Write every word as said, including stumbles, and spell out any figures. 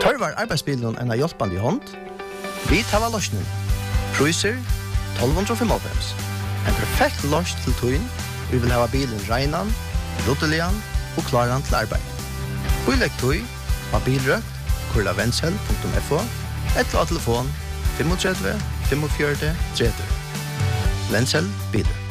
Tørvar arbeidsbilen en av hjelpande i hånd. Vi tar løsningen. Priser tolv fem. En perfekt løs til tøyen. Vi vil ha bilen regnan, ruttelian og klaran til arbeid. Bilegg tøy av bilrøk, kurla vendsel punktum f o, eller av telefon tre tre fem fire tre tre. Vendsel bilen.